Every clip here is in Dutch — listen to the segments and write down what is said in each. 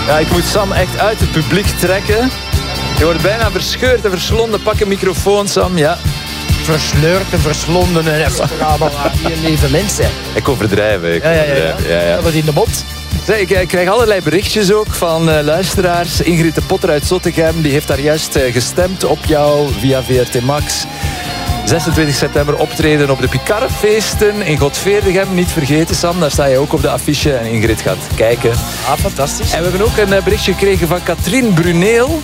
Ja, ik moet Sam echt uit het publiek trekken. Je wordt bijna verscheurd en verslonden. Pak een microfoon, Sam, ja. Versleurd en verslonden en allemaal hier lieve mensen. Ik overdrijf. Ja. Wat in de mond. Ik krijg allerlei berichtjes ook van luisteraars. Ingrid de Potter uit Zottegem, die heeft daar juist gestemd op jou via VRT Max. 26 september optreden op de Picarfeesten in Godveerdegem. Niet vergeten, Sam, daar sta je ook op de affiche en Ingrid gaat kijken. Ah, fantastisch. En we hebben ook een berichtje gekregen van Katrien Bruneel.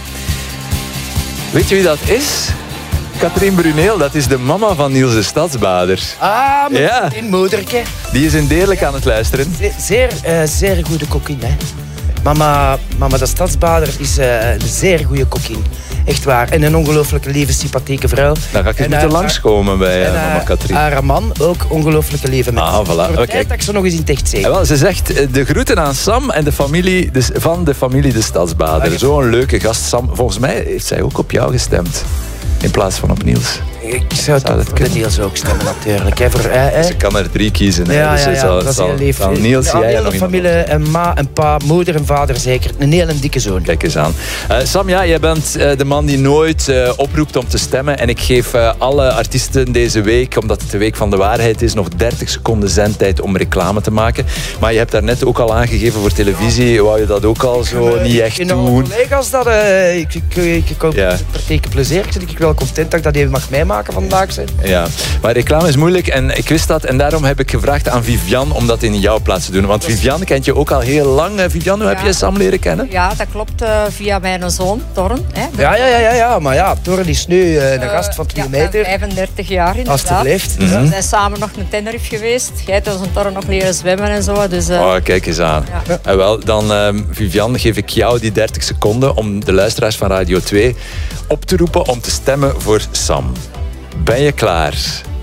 Weet je wie dat is? Katrien Bruneel, dat is de mama van Niels de Stadsbader. Ah, mijn moederke. Die is in Deerlijk aan het luisteren. Zeer goede kokkin, hè. Mama de Stadsbader is een zeer goede kokkin. Echt waar. En een ongelooflijke lieve, sympathieke vrouw. Dan ga ik eens moeten langskomen bij mama Katrien. Haar man ook ongelooflijke lieve mensen. Ah, voilà. Voor tijd dat ik ze nog eens in het echt zeg. Wel, ze zegt de groeten aan Sam en de familie, van de familie de Stadsbader. Zo'n leuke gast, Sam. Volgens mij heeft zij ook op jou gestemd. In plaats van op Niels. Ik zou toch voor de Niels ook stemmen, natuurlijk. Ze kan er 3 kiezen. Ja, dat is heel lief. Niels, jij en nog familie, en ma en pa, moeder en vader zeker. Een hele dikke zoon. Kijk eens aan. Sam, ja, jij bent de man die nooit oproept om te stemmen. En ik geef alle artiesten deze week, omdat het de week van de waarheid is, nog 30 seconden zendtijd om reclame te maken. Maar je hebt daarnet ook al aangegeven voor televisie. Wou je dat ook al zo niet echt doen? Collega's, dat ik hoop partijke plezier. Ik ben wel content dat ik dat even mag meemaken vandaag. Ja, maar reclame is moeilijk en ik wist dat. En daarom heb ik gevraagd aan Vivian om dat in jouw plaats te doen. Want Vivian kent je ook al heel lang. Vivian, hoe heb je Sam leren kennen? Ja, dat klopt. Via mijn zoon, Torren. Ja. Maar ja, Torren is nu een gast van 2 meter. 35 jaar inderdaad. Alsjeblieft. We zijn samen nog naar Tenerife geweest. Jij hebt onze Torren nog leren zwemmen en zo. Dus, kijk eens aan. Ja. En wel, dan Vivian, geef ik jou die 30 seconden om de luisteraars van Radio 2 op te roepen om te stemmen voor Sam. Ben je klaar?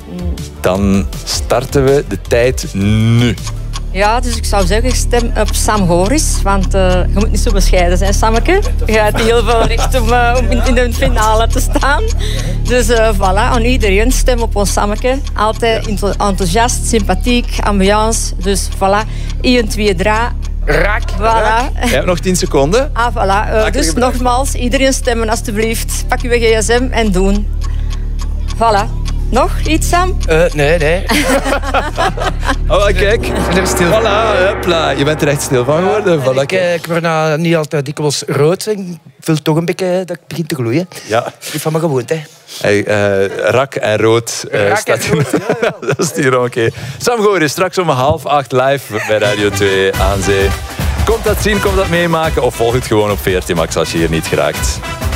Dan starten we de tijd nu. Ja, dus ik zou zeggen, stem op Sam Goris. Want je moet niet zo bescheiden zijn, Sammeke. Je hebt heel veel recht om in de finale te staan. Dus voilà, aan iedereen, stem op ons Sammeke. Altijd enthousiast, sympathiek, ambiance. Dus voilà, 1, 2, 3... Raak. Voilà. Je hebt nog 10 seconden. Ah, voilà. Dus nogmaals, iedereen stemmen alstublieft. Pak uw gsm en doen. Voilà. Nog iets, Sam? Nee. Oh, kijk. Er stil. Voilà, hopla. Je bent er echt stil van geworden. Voilà, ik word niet altijd dikwijls rood. Ik voel toch een beetje dat ik begin te gloeien. Ja. Niet van mijn gewoonte. Rak en rood. Dat is hier oké. Sam Goris, straks om 7:30 live bij Radio 2 aan zee. Komt dat zien, komt dat meemaken of volg het gewoon op VRT Max als je hier niet geraakt.